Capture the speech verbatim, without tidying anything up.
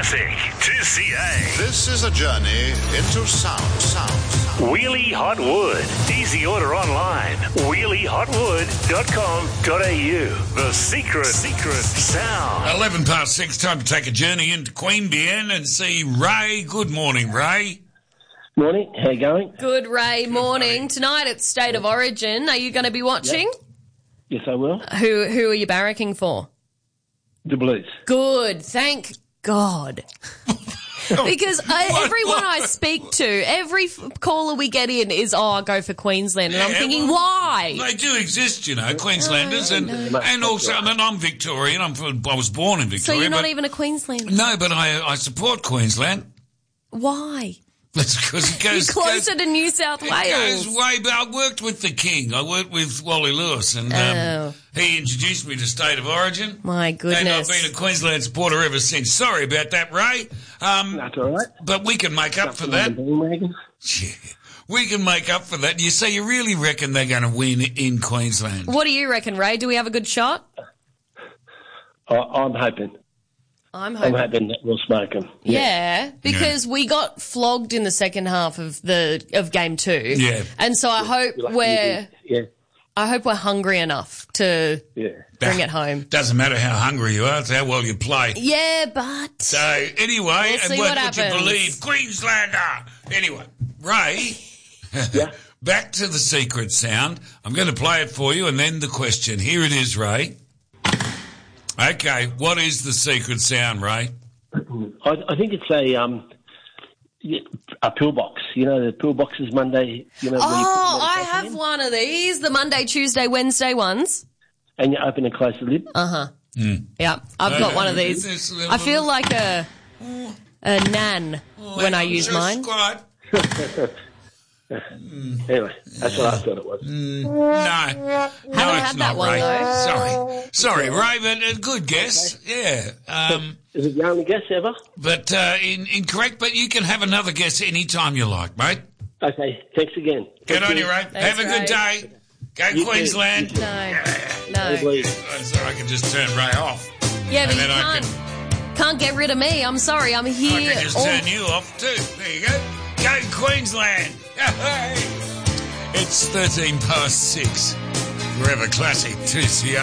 Classic two C A. This is a journey into sound, sound, sound. Wheelie Hot Wood. Easy order online. wheelie hot wood dot com dot a u. The secret, secret sound. eleven past six, time to take a journey into Queanbeyan and see Ray. Good morning, Ray. Morning, how you going? Good, Ray. Morning. Tonight it's State of Origin. Are you going to be watching? Yes, I will. Who Who are you barracking for? The Blues. Good. Thank God. Because I, everyone I speak to, every f- caller we get in is, oh, I'll go for Queensland. And I'm Yeah, thinking, well, why? They do exist, you know, Queenslanders, and and also, I mean, I'm Victorian. I'm from, I was born in So Victoria. you're not but, even a Queenslander? No, but I I support Queensland. Why? That's because it You're goes closer goes, to New South It Wales. goes way back. I worked with the King. I worked with Wally Lewis, and um, Oh. he introduced me to State of Origin. My And I've goodness. been a Queensland supporter ever since. Sorry about that, Ray. Um, That's all right. but we can make up for that. Bandwagon. Yeah, we can make up for that. You say you really reckon they're going to win in Queensland? What do you reckon, Ray? Do we have a good shot? I, I'm hoping. I'm I'm hoping. hoping that we'll smoke them. Yeah, because we got flogged in the second half of the of game two. Yeah. And so I hope we're Yeah, I hope we're hungry enough to yeah. bring it home. Doesn't matter how hungry you are, it's how well you play. Yeah, but So anyway, We'll see and what what would you happens. believe, Queenslander? Anyway, Ray, Yeah. back to the secret sound. I'm going to play it for you, and then the question. Here it is, Ray. Okay, what is the secret sound, Ray? I, I think it's a um yeah, a pillbox. You know, the pillboxes Monday. You know, where you oh, put I medication have in, one of these, the Monday, Tuesday, Wednesday ones. and you open and close the lid. Uh huh. Yeah, I've got one of these. This little- I feel like a a nan when I use mine. Squad. Anyway, that's what I thought it was. No, no, it's had that not, one, Ray. though. Sorry, sorry, Ray, but a good guess. Yeah, um, Is it the only guess ever? but uh, in, incorrect. But you can have another guess any time you like, mate. Okay, thanks again. Good Thank on you, Ray. Have a good Ray. day. Go You too. Queensland. You too. No, Go no. Blues. So I can just turn Ray off. Yeah, but And you then I can't can't get rid of me. I'm sorry. I'm I here. can just all- turn you off too. There you go. Go Queensland. It's thirteen past six. Forever Classic two C R.